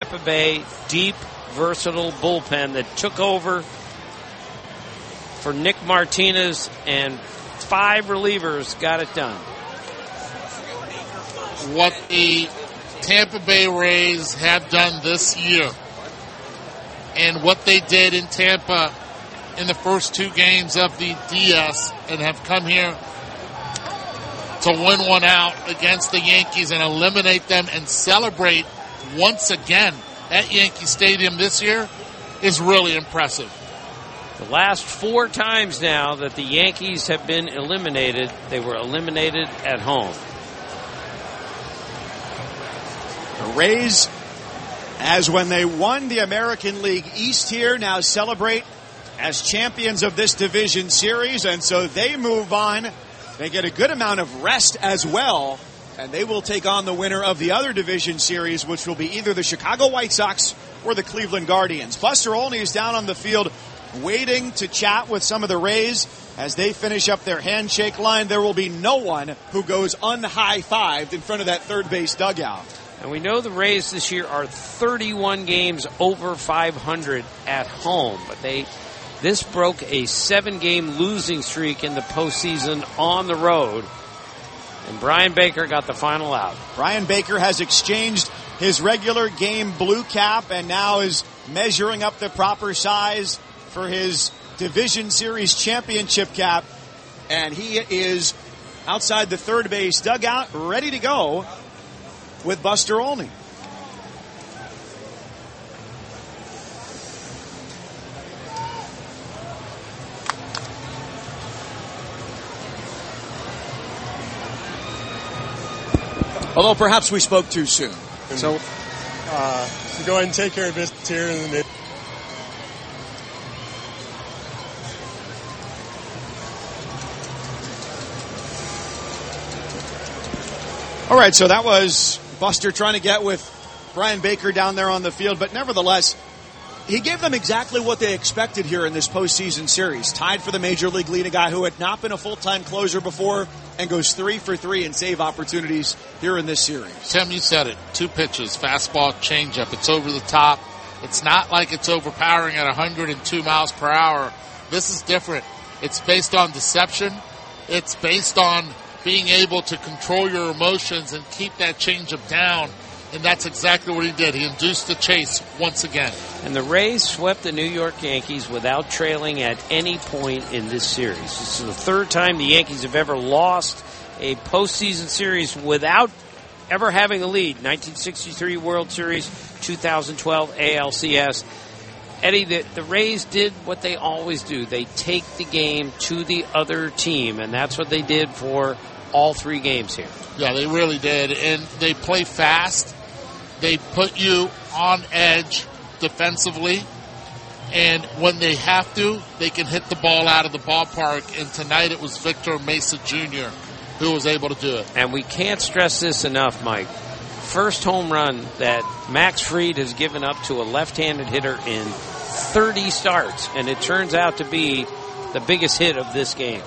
Tampa Bay deep, versatile bullpen that took over for Nick Martinez, and 5 relievers got it done. What the Tampa Bay Rays have done this year and what they did in Tampa in the first 2 games of the DS and have come here to win one out against the Yankees and eliminate them and celebrate once again at Yankee Stadium this year is really impressive. The last 4 times now that the Yankees have been eliminated, they were eliminated at home. The Rays, as when they won the American League East here, now celebrate as champions of this division series, and so they move on. They get a good amount of rest as well, and they will take on the winner of the other division series, which will be either the Chicago White Sox or the Cleveland Guardians. Buster Olney is down on the field waiting to chat with some of the Rays as they finish up their handshake line. There will be no one who goes un-high-fived in front of that third base dugout. And we know the Rays this year are 31 games over 500 at home, but this broke a 7-game losing streak in the postseason on the road, and Brian Baker got the final out. Brian Baker has exchanged his regular game blue cap and now is measuring up the proper size for his Division Series championship cap, and he is outside the third base dugout ready to go with Buster Olney. Although perhaps we spoke too soon. So go ahead and take care of business here. And all right, so that was Buster trying to get with Brian Baker down there on the field, but nevertheless, he gave them exactly what they expected here in this postseason series. Tied for the Major League lead, a guy who had not been a full-time closer before and goes 3 for 3 in save opportunities here in this series. Tim, you said it. 2 pitches, fastball, changeup. It's over the top. It's not like it's overpowering at 102 miles per hour. This is different. It's based on deception. It's based on being able to control your emotions and keep that changeup down. And that's exactly what he did. He induced the chase once again. And the Rays swept the New York Yankees without trailing at any point in this series. This is the 3rd time the Yankees have ever lost a postseason series without ever having a lead. 1963 World Series, 2012 ALCS. Eddie, the Rays did what they always do. They take the game to the other team, and that's what they did for all 3 games here. Yeah, they really did. And they play fast. They put you on edge defensively. And when they have to, they can hit the ball out of the ballpark. And tonight it was Victor Mesa Jr. who was able to do it. And we can't stress this enough, Mike. First home run that Max Fried has given up to a left-handed hitter in 30 starts. And it turns out to be the biggest hit of this game.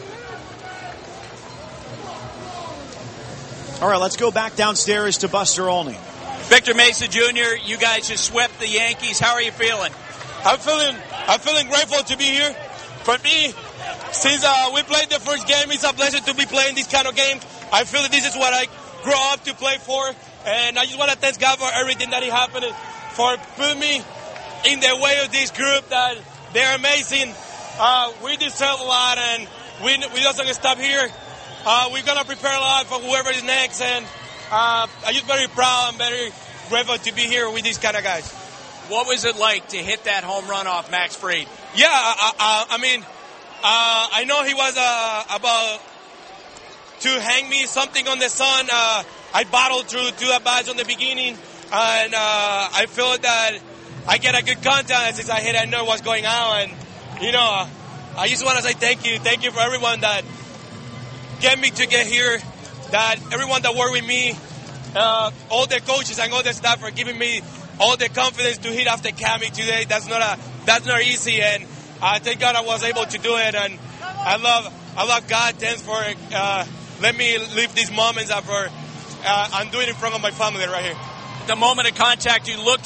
All right, let's go back downstairs to Buster Olney. Victor Mesa Jr., you guys just swept the Yankees. How are you feeling? I'm feeling grateful to be here. For me, since we played the first game, it's a pleasure to be playing this kind of game. I feel that this is what I grew up to play for, and I just want to thank God for everything that happened, for putting me in the way of this group. That they're amazing. We deserve a lot, and we doesn't stop here. We're going to prepare a lot for whoever is next, and I'm just very proud and very grateful to be here with these kind of guys. What was it like to hit that home run off Max Fried? Yeah, I know he was about to hang me something on the sun. I battled through 2 at-bats on the beginning, and I feel that I get a good contact since I hit. I know what's going on, and, I just want to say thank you. Thank you for everyone that get me to get here, that everyone that worked with me, all the coaches and all the staff for giving me all the confidence to hit after Cami today. That's not easy, and thank God I was able to do it. And I love God. Thanks for let me live these moments. I'm doing it in front of my family right here. The moment of contact, you looked